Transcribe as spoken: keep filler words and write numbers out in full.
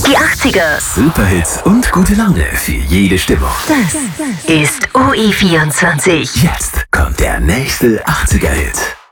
Die achtziger. Superhits und gute Laune für jede Stimmung. Das ist U I vierundzwanzig. Jetzt kommt der nächste achtziger-Hit.